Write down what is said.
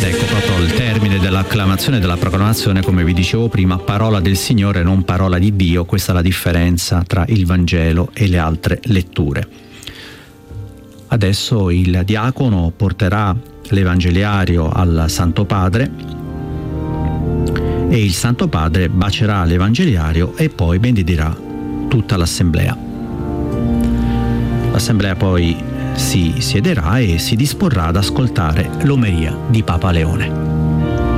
Ecco, proprio al termine dell'acclamazione e della proclamazione, come vi dicevo prima, parola del Signore, non parola di Dio. Questa è la differenza tra il Vangelo e le altre letture. Adesso il diacono porterà l'Evangeliario al Santo Padre e il Santo Padre bacerà l'Evangeliario e poi benedirà tutta l'assemblea. L'assemblea poi si siederà e si disporrà ad ascoltare l'omelia di Papa Leone.